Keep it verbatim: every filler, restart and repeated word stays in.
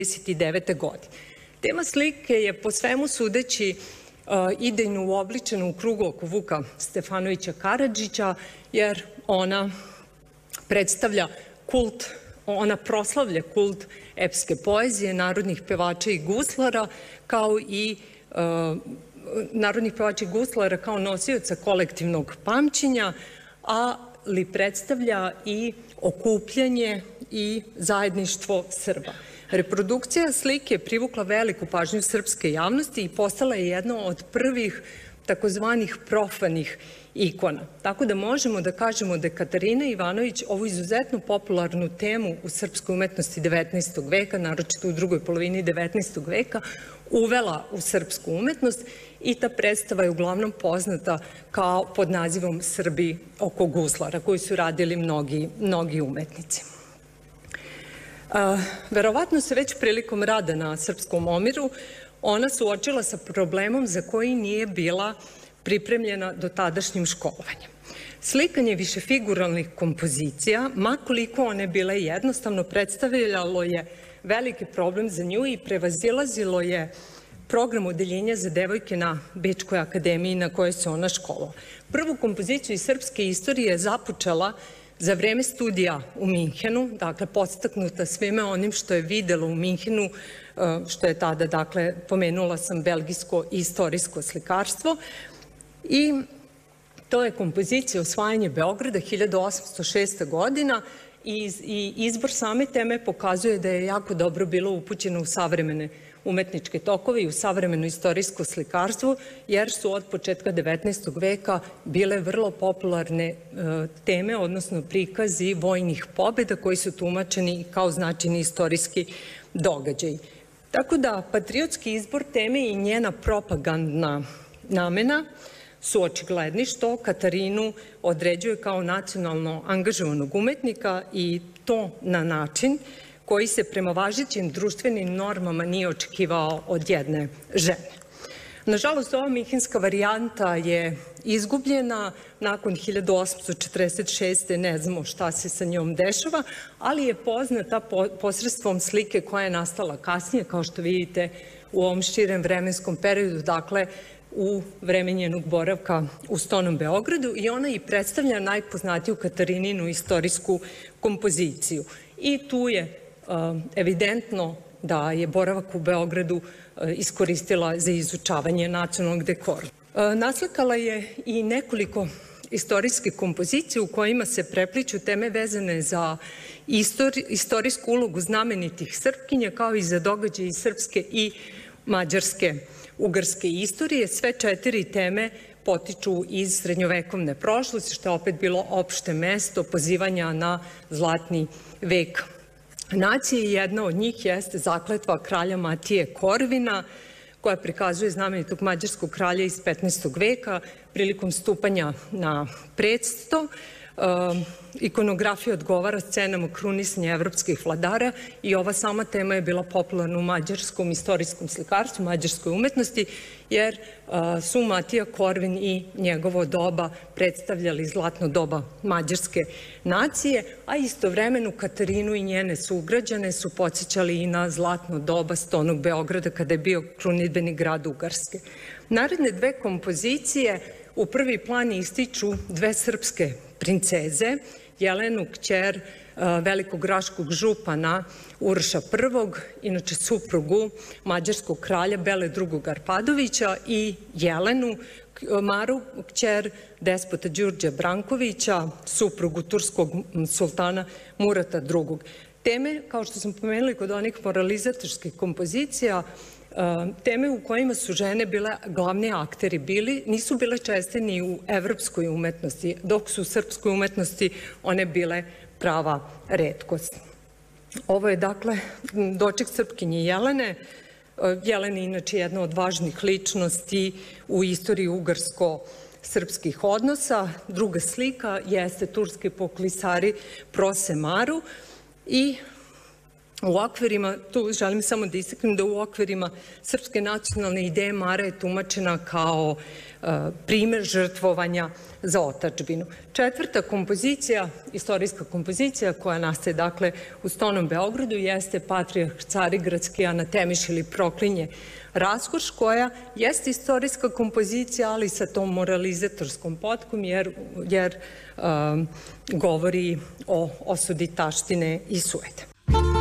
trideset devete. godine. Tema slike je po svemu sudeći idejno uobličena u krugu oko Vuka Stefanovića Karadžića, jer ona predstavlja kult, ona proslavlja kult epske poezije, narodnih pevača i guslara, kao i narodnih pevača i guslara kao nosioca kolektivnog pamćenja, ali predstavlja i okupljanje i zajedništvo Srba. Reprodukcija slike je privukla veliku pažnju srpske javnosti i postala je jedna od prvih takozvanih profanih ikona. Tako da možemo da kažemo da je Katarina Ivanović ovu izuzetno popularnu temu u srpskoj umetnosti devetnaestog veka, naročito u drugoj polovini devetnaestog veka, uvela u srpsku umetnost i ta predstava je uglavnom poznata kao pod nazivom Srbi oko guslara, koji su radili mnogi, mnogi umetnici. Verovatno se već prilikom rada na Srpskom omiru ona suočila sa problemom za koji nije bila pripremljena do tadašnjim školovanjem. Slikanje višefiguralnih kompozicija, ma koliko one bile jednostavno, predstavljalo je veliki problem za nju i prevazilazilo je program odeljenja za devojke na Bečkoj akademiji na kojoj se ona školovala. Prvu kompoziciju iz srpske istorije je započela za vreme studija u Minhenu, dakle, podstaknuta svime onim što je videla u Minhenu, što je tada, dakle, pomenula sam belgijsko i istorijsko slikarstvo. I to je kompozicija Osvajanje Beograda, hiljadu osamsto šesta. godina, i izbor same teme pokazuje da je jako dobro bilo upućeno u savremene umetničke tokove i u savremeno istorijsko slikarstvo, jer su od početka devetnaestog. veka bile vrlo popularne teme, odnosno prikazi vojnih pobjeda koji su tumačeni kao značajni istorijski događaj. Tako da patriotski izbor teme i njena propagandna namena su očigledni, što Katarinu određuje kao nacionalno angažovanog umetnika, i to na način koji se prema važećim društvenim normama nije očekivao od jedne žene. Nažalost, ova minhenska varijanta je izgubljena nakon hiljadu osamsto četrdeset šeste. ne znamo šta se sa njom dešava, ali je poznata posredstvom slike koja je nastala kasnije, kao što vidite u ovom širem vremenskom periodu, dakle, u vreme njenog boravka u Stonom Beogradu, i ona i predstavlja najpoznatiju Katarininu istorijsku kompoziciju. I tu je evidentno da je boravak u Beogradu iskoristila za izučavanje nacionalnog dekora. Naslikala je i nekoliko istorijske kompozicije u kojima se prepliću teme vezane za istorijsku ulogu znamenitih Srpkinja, kao i za događaje iz srpske i mađarske ugarske istorije. Sve četiri teme potiču iz srednjovekovne prošlosti, što je opet bilo opšte mesto pozivanja na zlatni vek nacije. Jedna od njih jeste zakletva kralja Matije Korvina, koja prikazuje znamenitog mađarskog kralja iz petnaestog. veka prilikom stupanja na presto. Ikonografija odgovara scenama krunisanja evropskih vladara i ova sama tema je bila popularna u mađarskom istorijskom slikarstvu, mađarskoj umetnosti, jer su Matija Korvin i njegovo doba predstavljali zlatno doba mađarske nacije, a istovremeno Katarinu i njene sugrađane su podsjećali i na zlatno doba Stonog Beograda, kada je bio krunidbeni grad Ugarske. Naredne dve kompozicije u prvi plan ističu dve srpske princeze, Jelenu, kćer velikog raškog župana Uroša prvog, inače suprugu mađarskog kralja Bele drugog. Arpadovića, i Jelenu, Maru, kćer despota Đurđa Brankovića, suprugu turskog sultana Murata drugog. Teme, kao što sam pomenuli kod onih moralizatorskih kompozicija, teme u kojima su žene bile glavni akteri bili, nisu bile česte ni u evropskoj umetnosti, dok su u srpskoj umetnosti one bile prava retkost. Ovo je, dakle, doček Srpkinje Jelene. Jelena je inače jedna od važnih ličnosti u istoriji ugarsko-srpskih odnosa. Druga slika jeste turski poklisari prose Maru, i U okvirima, tu želim samo da istaknem da u okvirima srpske nacionalne ideje Mara je tumačena kao uh, primer žrtvovanja za otadžbinu. Četvrta kompozicija, istorijska kompozicija koja nastaje dakle u Stonom Beogradu jeste Patrijarh Carigradski anatemiš ili proklinje Raskoš, koja jeste istorijska kompozicija, ali sa tom moralizatorskom potkom, jer, jer um, govori o osudi taštine i sujete.